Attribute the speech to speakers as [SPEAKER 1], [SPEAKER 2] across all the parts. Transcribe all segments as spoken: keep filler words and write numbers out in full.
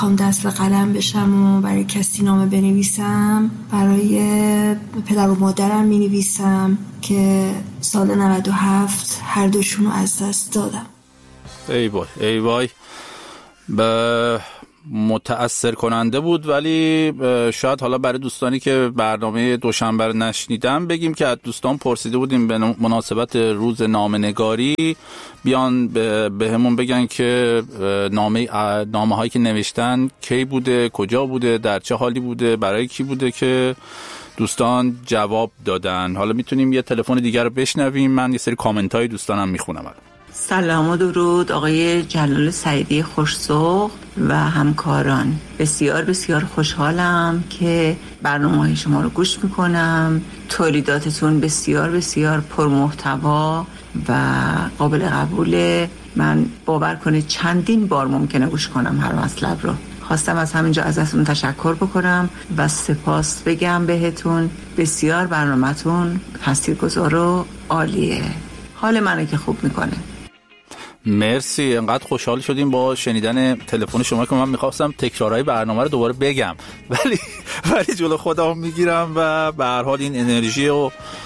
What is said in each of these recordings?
[SPEAKER 1] خوام دست به قلم بشم و برای کسی نامه بنویسم. برای پدر و مادرم می نویسم که سال نود و هفت هر دوشون رو از دست دادم.
[SPEAKER 2] ای وای ای وای، به متأثر کننده بود. ولی شاید حالا برای دوستانی که برنامه دوشنبه رو نشنیدن بگیم که از دوستان پرسیده بودیم به مناسبت روز نامه‌نگاری بیان به همون بگن که نامه نامه هایی که نوشتن کی بوده، کجا بوده، در چه حالی بوده، برای کی بوده که دوستان جواب دادن. حالا میتونیم یه تلفن دیگر رو بشنویم، من یه سری کامنت های دوستانم میخونم.
[SPEAKER 3] سلام و درود آقای جلال سعیدی خوش‌ذوق و همکاران. بسیار بسیار خوشحالم که برنامه‌های شما رو گوش میکنم. تولیداتتون بسیار بسیار پرمحتوا و قابل قبوله. من باور کنید چندین بار ممکنه گوش کنم هر مطلب رو. خواستم از همینجا ازتون تشکر بکنم و سپاس بگم بهتون. بسیار برنامه‌تون تاثیرگذار و عالیه. حال منو که خوب میکنه.
[SPEAKER 2] مرسی، انقدر خوشحال شدیم با شنیدن تلفن شما که من میخواستم تکرارهای برنامه رو دوباره بگم ولی ولی جلو خودم میگیرم و به هر حال این انرژی و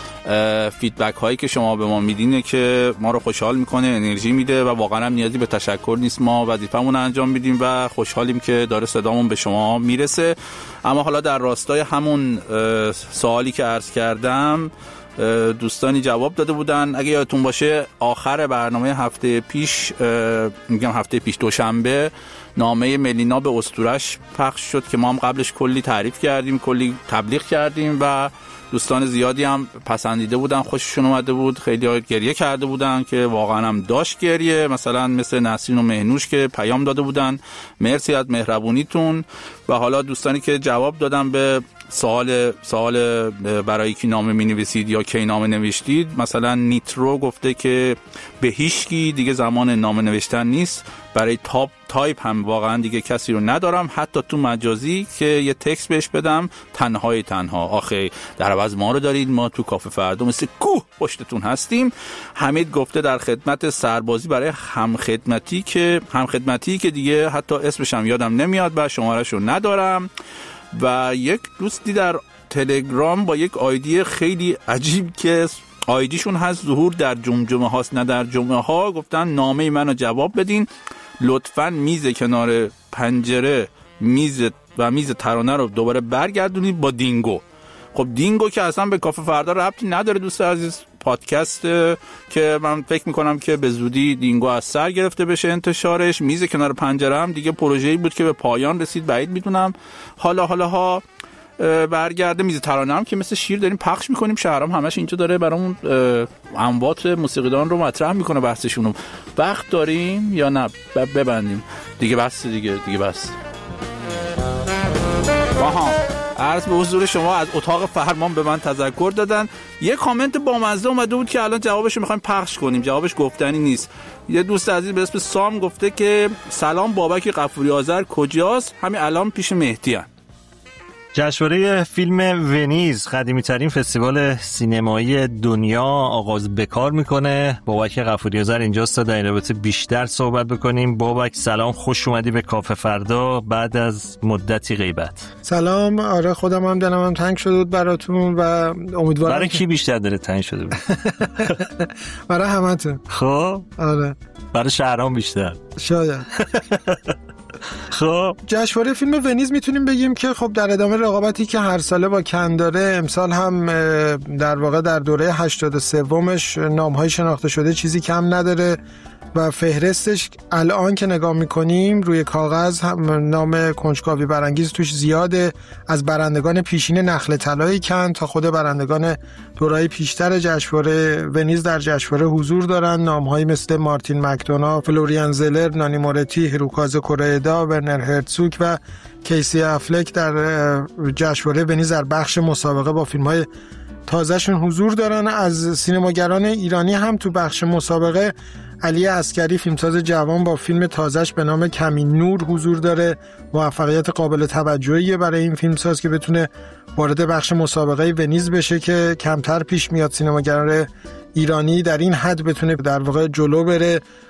[SPEAKER 2] فیدبک هایی که شما به ما میدینه که ما رو خوشحال میکنه، انرژی میده و واقعا هم نیازی به تشکر نیست. ما وظیفمون انجام میدیم و خوشحالیم که داره صدامون به شما میرسه. اما حالا در راستای همون سوالی که عرض کردم دوستانی جواب داده بودن. اگه یادتون باشه آخر برنامه هفته پیش، میگم هفته پیش دوشنبه، نامه ملینا به اسطورش پخش شد که ما هم قبلش کلی تعریف کردیم، کلی تبلیغ کردیم و دوستان زیادی هم پسندیده بودن، خوششون اومده بود. خیلی ها گریه کرده بودن که واقعا هم داشت گریه، مثلا مثل نسرین و مهنوش که پیام داده بودن مرسی از مهربونیتون. و حالا دوستانی که جواب دادن به سوال سوال برای کی نامه می‌نویسید یا کی نامه نوشتید، مثلا نیترو گفته که به هیچکی دیگه زمان نامه نوشتن نیست، برای تاپ تایپ هم واقعا دیگه کسی رو ندارم، حتی تو مجازی که یه تکست بهش بدم تنهای تنها. آخه در عوض ما رو دارید، ما تو کافه فردا مثل کوه پشتتون هستیم. حمید گفته در خدمت سربازی برای همخدمتی که همخدمتی که دیگه حتی اسمش هم یادم نمیاد و شماره‌ش رو ندارم. و یک دوستی در تلگرام با یک آیدی خیلی عجیب که آیدیشون هست ظهور در جمجمه هاست نه در جمعه ها، گفتن نامه منو جواب بدین، لطفاً میز کنار پنجره میز و میز ترانه رو دوباره برگردونید با دینگو. خب دینگو که اصلا به کافه فردا ربطی نداره دوست عزیز، پادکست که من فکر میکنم که به زودی دینگو از سر گرفته بشه انتشارش. میز کنار پنجره هم دیگه پروژه‌ای بود که به پایان رسید، بعید میدونم حالا حالا ها برگرده. میز ترانه هم که مثل شیر داریم پخش میکنیم، شهرام همش اینجا داره برامون اموات موسیقیدان رو مطرح میکنه، بحثشون رو. وقت داریم یا نه ببندیم دیگه؟ بس دیگه دیگه بس. آها، عرض به حضور شما از اتاق فرمان به من تذکر دادن. یه کامنت بامزه اومده بود که الان جوابش رو میخوایم پخش کنیم، جوابش گفتنی نیست. یه دوست عزیز به اسم سام گفته که سلام بابک غفوری آذر کجاست؟ همین الان پیش مهدی هست.
[SPEAKER 4] جشنواره فیلم ونیز، قدیمی ترین فستیوال سینمایی دنیا، آغاز بکار میکنه. بابک غفوری آذر اینجاست تا در این رابطه بیشتر صحبت بکنیم. بابک سلام، خوش اومدی به کافه فردا بعد از مدتی غیبت.
[SPEAKER 5] سلام. آره خودم هم دلم هم تنگ شده بود براتون و امیدوارم.
[SPEAKER 4] برای کی بیشتر داره تنگ شده بود؟
[SPEAKER 5] برای همتون.
[SPEAKER 4] خب
[SPEAKER 5] آره
[SPEAKER 4] برای شهرام بیشتر
[SPEAKER 5] شاید.
[SPEAKER 4] خب
[SPEAKER 5] جشنواره فیلم ونیز میتونیم بگیم که خب در ادامه رقابتی که هر ساله با کن داره، امسال هم در واقع در دوره هشتاد و سومش نام‌های شناخته شده چیزی کم نداره و فهرستش الان که نگاه میکنیم روی کاغذ هم نام کنجکاوی برانگیز توش زیاده، از برندگان پیشین نخل طلای کن تا خود برندگان دوره‌های پیشتر جشنواره ونیز در جشنواره حضور دارن. نام‌هایی مثل مارتین مکدونا، فلوریان زلر، نانی مورتی، هیروکازه کوریدا، ورنر هرتزوگ و کیسی افلک در جشنواره ونیز در بخش مسابقه با فیلم‌های تازه‌شون حضور دارن. از سینماگران ایرانی هم تو بخش مسابقه علی عسکری فیلمساز جوان با فیلم تازه‌اش به نام کمین نور حضور داره. موفقیت قابل توجهیه برای این فیلمساز که بتونه وارد بخش مسابقه ونیز بشه که کمتر پیش میاد سینماگران ایرانی در این حد بتونه در واقع جلو بره.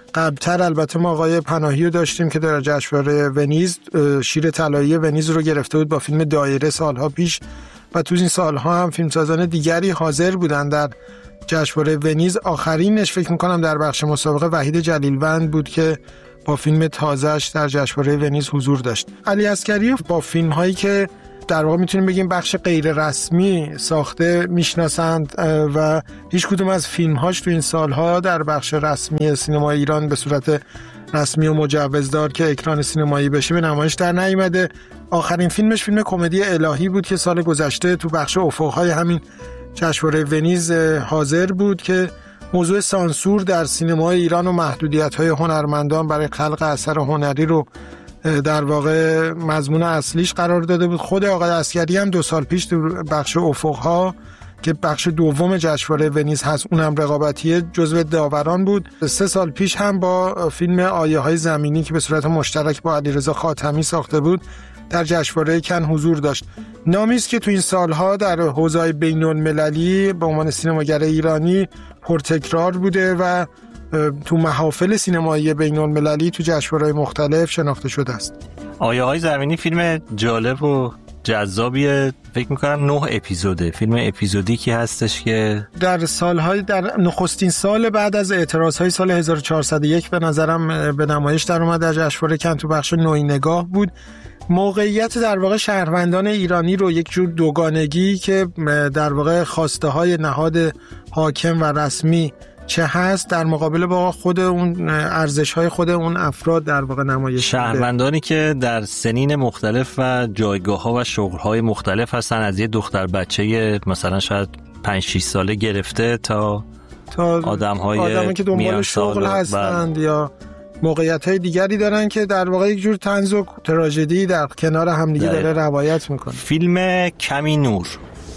[SPEAKER 5] قبلتر البته ما آقای پناهی رو داشتیم که در جشنواره ونیز شیر طلایی ونیز رو گرفته بود با فیلم دایره سالها پیش و تو این سالها هم فیلمسازان دیگری حاضر بودن در جشنواره ونیز. آخرینش فکر میکنم در بخش مسابقه وحید جلیلوند بود که با فیلم تازه‌اش در جشنواره ونیز حضور داشت. علی عسگری با فیلم هایی که در واقع میتونیم بگیم بخش غیر رسمی ساخته میشناسند و هیچ کدوم از فیلمهاش تو این سالها در بخش رسمی سینما ایران به صورت رسمی و مجوزدار که اکران سینمایی بشه به نمایش در نیامده. آخرین فیلمش فیلم کمدی الهی بود که سال گذشته تو بخش افق‌های همین جشنواره ونیز حاضر بود که موضوع سانسور در سینمای ایران و محدودیت‌های هنرمندان برای خلق اثر هنری رو در واقع مضمون اصلیش قرار داده بود. خود آقای عسگری هم دو سال پیش تو بخش افق‌ها که بخش دوم جشنواره ونیز هست اونم رقابتیه جزو داوران بود. سه سال پیش هم با فیلم آیه های زمینی که به صورت مشترک با علیرضا خاتمی ساخته بود در جشنواره کن حضور داشت. نامی است که تو این سالها در حوزه‌های بین‌المللی به عنوان سینماگر ایرانی پرتکرار بوده و تو محافل سینمایی بین‌المللی تو جشنواره‌های مختلف شناخته شده است.
[SPEAKER 4] آیه های زمینی فیلم جالب و جذابیه، فکر میکنم نه اپیزوده، فیلم اپیزودیکی هستش که در
[SPEAKER 5] سالهای در نخستین سال بعد از اعتراضهای سال هزار و چهارصد و یک به نظرم به نمایش در اومد در جشنواره کن تو بخش نوعی نگاه بود. موقعیت در واقع شهروندان ایرانی رو یک جور دوگانگی که در واقع خواسته های نهاد حاکم و رسمی چه هست در مقابل با خود اون ارزش‌های خود اون افراد در واقع نمایش
[SPEAKER 4] شهروندانی که در سنین مختلف و جایگاه‌ها و شغل‌های مختلف هستن، از یه دختر بچه مثلا شاید پنج شش ساله گرفته تا
[SPEAKER 5] تا
[SPEAKER 4] آدم‌های
[SPEAKER 5] آدمی که دنبال شغل هستند یا موقعیت‌های دیگری دارن که در واقع یک جور طنز و تراژدی در کنار همدیگه داره روایت میکنه.
[SPEAKER 4] فیلم کمی نور.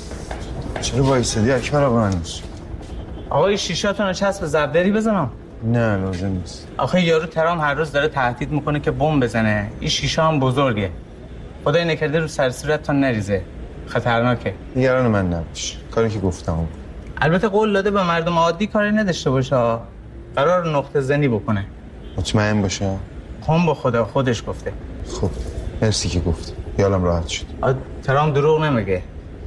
[SPEAKER 6] چرا وایسادی اکبر آقا هنوز؟
[SPEAKER 7] آقای شیشاتون رو چسب زبدری بزنم؟
[SPEAKER 6] نه لازم نیست.
[SPEAKER 7] آخه یارو ترام هر روز داره تهدید میکنه که بمب بزنه. این شیشه هم بزرگه. خدای نکرده رو سر صورتتون نریزه. خطرناکه.
[SPEAKER 6] نگران من نباش. کاری که گفتم.
[SPEAKER 7] البته قول داده به مردم عادی کاری نداشته باشه. قرار نقطه زنی بکنه.
[SPEAKER 6] مطمئن باشه.
[SPEAKER 7] هم با خدا خودش گفته.
[SPEAKER 6] خب مرسی که گفت. خیالم راحت شد.
[SPEAKER 7] ترام دروغ نمیگه.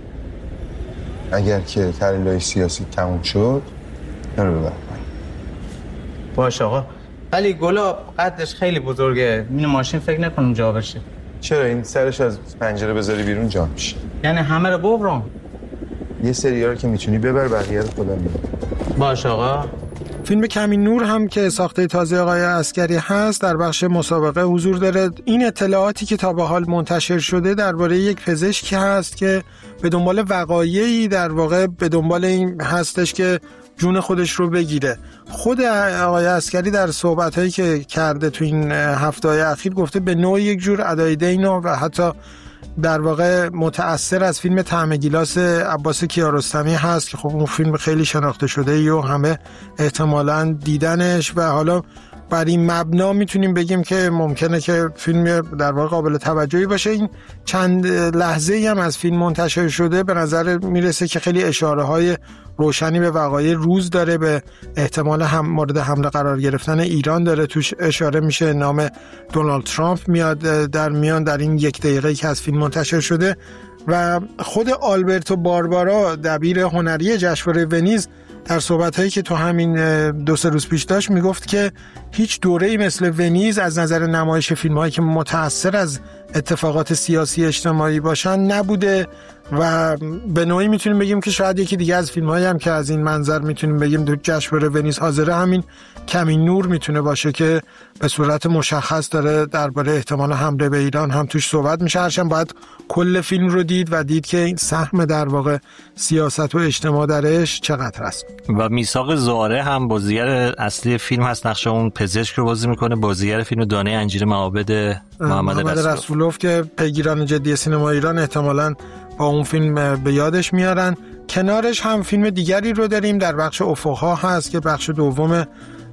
[SPEAKER 6] اگر که تحلیل‌های سیاسی تموم شد نرو ببر پایین.
[SPEAKER 7] باشه آقا. ولی گلاب قدش خیلی بزرگه. این ماشین فکر نکنم جا بشه.
[SPEAKER 6] چرا این سرش از پنجره بذاری بیرون جا میشه؟
[SPEAKER 7] یعنی همه رو ببرم.
[SPEAKER 6] یه سری‌ها رو که میتونی ببر، بقیه رو خودم میبرم.
[SPEAKER 7] باشه آقا.
[SPEAKER 5] فیلم کمی نور هم که ساخته تازه آقای عسگری هست در بخش مسابقه حضور داره. این اطلاعاتی که تا به حال منتشر شده درباره یک پزشکی هست که به دنبال وقایعی در واقع به دنبال این هستش که جون خودش رو بگیره. خود آقای عسگری در صحبت‌هایی که کرده تو این هفته‌های اخیر گفته به نوعی یک جور ادای دین و حتی در واقع متأثر از فیلم طعم گیلاس عباس کیارستمی هست که خب اون فیلم خیلی شناخته شده و همه احتمالاً دیدنش و حالا بر این مبنا میتونیم بگیم که ممکنه که فیلم در واقع قابل توجهی باشه. این چند لحظه‌ای هم از فیلم منتشر شده به نظر میرسه که خیلی اشاره های روشنی به وقایع روز داره، به احتمال هم مورد حمله قرار گرفتن ایران داره توش اشاره میشه. نام دونالد ترامپ میاد در میان در این یک دقیقه‌ای که از فیلم منتشر شده و خود آلبرتو باربارا دبیر هنری جشنواره ونیز در صحبت‌هایی که تو همین دو سه روز پیش داشت میگفت که هیچ دوره‌ای مثل ونیز از نظر نمایش فیلم‌هایی که متأثر از اتفاقات سیاسی اجتماعی باشن نبوده و به نوعی میتونیم بگیم که شاید یکی دیگه از فیلم‌هایی هم که از این منظر میتونیم بگیم تو جشنواره ونیز حاضره همین کمی نور میتونه باشه که به صورت مشخص داره درباره احتمال حمله به ایران هم توش صحبت میشه. هرچند باید کل فیلم رو دید و دید که این سهم در واقع سیاست و اجتماع درش چقدر است.
[SPEAKER 4] و میثاق زاره هم بازیگر اصلی فیلم هست، نقش اون پزشک رو بازی میکنه، بازیگر فیلم دانه انجیر معابد محمد, محمد رسولوف.
[SPEAKER 5] رسولوف که پیگیران جدی سینما ایران احتمالاً با اون فیلم به یادش میارن. کنارش هم فیلم دیگری رو داریم در بخش افق‌ها هست که بخش دوم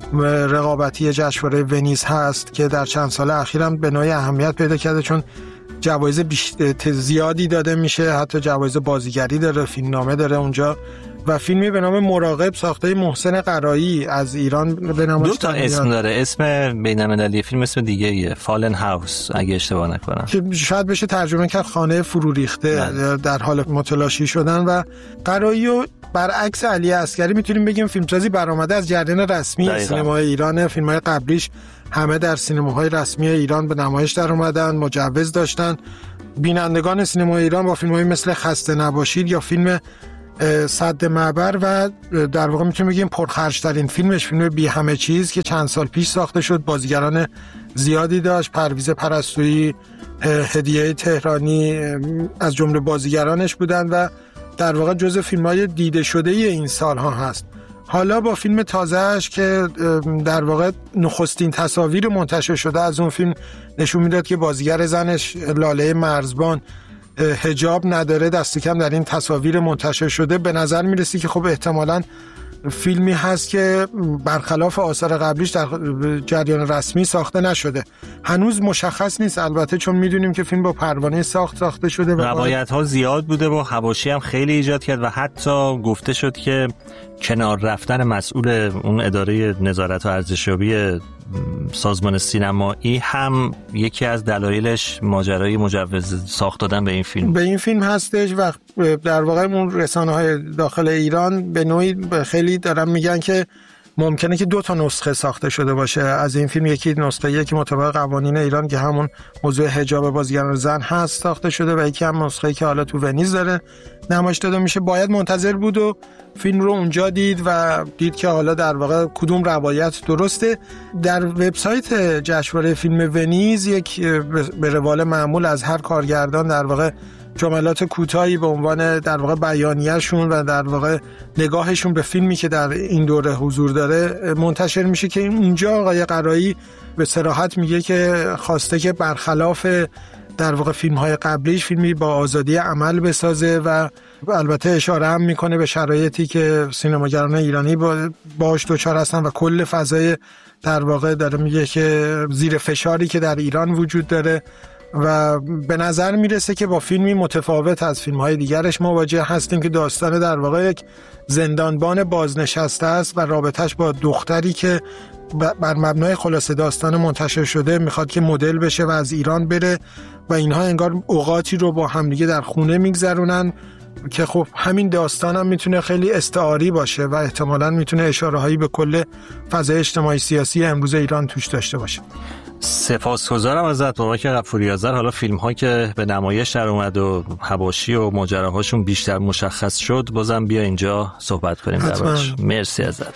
[SPEAKER 5] رقابتی جشنواره ونیز هست که در چند سال اخیرم به نوعی اهمیت پیدا کرده چون جوایز زیادی داده میشه، حتی جوایز بازیگری داره، فیلمنامه داره اونجا و فیلمی به نام مراقب ساخته محسن قرایی از ایران به نمایش
[SPEAKER 4] دو تا اسم داره، اسم بین‌المللی فیلم اسم دیگه ایه، فالن هاوس اگه اشتباه نکنم، که
[SPEAKER 5] شاید بشه ترجمه کرد خانه فرو ریخته در حال متلاشی شدن. و قرایی و برعکس علی عسگری میتونیم بگیم فیلمسازی برآمده از جریان رسمی سینمای ایران. فیلم‌های قبلیش همه در سینماهای رسمی ایران به نمایش در اومدن، مجوز داشتن. بینندگان سینمای ایران با فیلم‌های مثل خسته نباشید یا فیلم سد معبر و در واقع میتونیم بگیم پرخرج‌ترین فیلمش فیلم بی همه چیز که چند سال پیش ساخته شد، بازیگران زیادی داشت، پرویز پرستویی، هدیه تهرانی از جمله بازیگرانش بودن و در واقع جزو فیلم‌های دیده شده این سال‌ها هست. حالا با فیلم تازه‌اش که در واقع نخستین تصاویر منتشر شده از اون فیلم نشون میداد که بازیگر زنش لاله مرزبان حجاب نداره، دست کم در این تصاویر منتشر شده، به نظر میرسی که خب احتمالاً فیلمی هست که برخلاف آثار قبلیش در جریان رسمی ساخته نشده. هنوز مشخص نیست البته، چون میدونیم که فیلم با پروانه ساخت ساخته شده و
[SPEAKER 4] روایت ها زیاد بوده و حواشی هم خیلی ایجاد کرد و حتی گفته شد که کنار رفتن مسئول اون اداره نظارت و ارزشیابی سازمان سینمایی هم یکی از دلایلش ماجرای مجوز ساخت دادن به این فیلم
[SPEAKER 5] به این فیلم هستش. و در واقع اون رسانه‌های داخل ایران به نوعی خیلی دارن میگن که ممکنه که دو تا نسخه ساخته شده باشه از این فیلم، یکی نسخه یکی مطابق قوانین ایران که همون موضوع حجاب بازیگران زن هست ساخته شده و یکی هم نسخه‌ای که حالا تو ونیز داره نمایش داده میشه. باید منتظر بود و فیلم رو اونجا دید و دید که حالا در واقع کدوم روایت درسته. در وبسایت جشنواره فیلم ونیز یک به روال معمول از هر کارگردان در واقع جملات کوتاهی به عنوان در واقع بیانیه‌شون و در واقع نگاهشون به فیلمی که در این دوره حضور داره منتشر میشه که اونجا آقای قرایی به صراحت میگه که خواسته که برخلاف در واقع فیلم‌های قبلیش فیلمی با آزادی عمل بسازه و البته اشاره هم میکنه به شرایطی که سینماگران ایرانی باهاش دچار هستن و کل فضای در واقع داره میگه که زیر فشاری که در ایران وجود داره و به نظر میرسه که با فیلمی متفاوت از فیلم‌های دیگرش مواجه هستیم که داستان در واقع یک زندانبان بازنشسته است و رابطش با دختری که بر مبنای خلاصه داستان منتشر شده میخواد که مدل بشه و از ایران بره و اینها انگار اوقاتی رو با همدیگه در خونه میگذرونن که خب همین داستان هم میتونه خیلی استعاری باشه و احتمالاً میتونه اشاره هایی به کل فضای اجتماعی سیاسی امروز ایران توش داشته باشه.
[SPEAKER 4] سپاسگزارم ازت بابک غفوری آذر. حالا فیلم ها که به نمایش در اومد و حواشی و ماجراهاشون بیشتر مشخص شد بازم بیا اینجا صحبت کنیم دربارش. مرسی ازت.